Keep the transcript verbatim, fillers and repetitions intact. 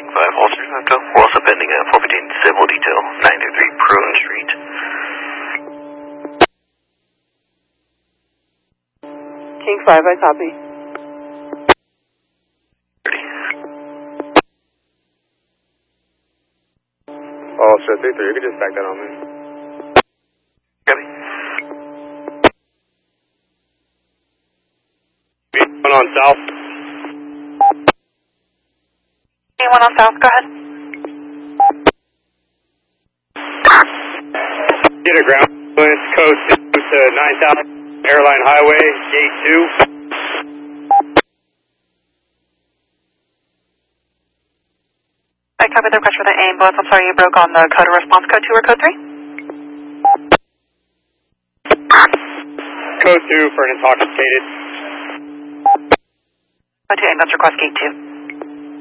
five, Officer Center. We're also pending a four fifteen civil detail, nine thirty-three Prune Street. King five, I copy. Officer three three, you can just back that on me. Copy. One on south. Anyone on south, go ahead. Get a ground clearance, code two to nine thousand Airline Highway, gate two. I covered the request for the ambulance. I'm sorry you broke on the code or response, code two or code three? Code two for an intoxicated. Code two ambulance request gate two.